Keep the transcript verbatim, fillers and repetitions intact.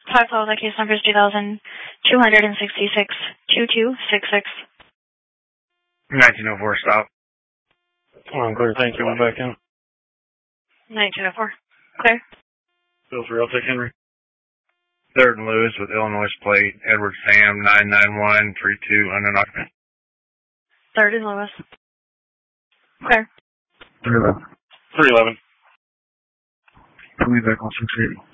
Five Plaza, case number is two thousand two hundred sixty-six, two two six six. nineteen oh four, stop. I'm clear, thank you. One back in. nineteen oh four. Clear. Bill three, I'll take Henry. Third and Lewis with Illinois plate, Edward Sam, nine nine one three two, unknown occupant. Third and Lewis. Clear. three eleven. three eleven. Put me back on six eighty.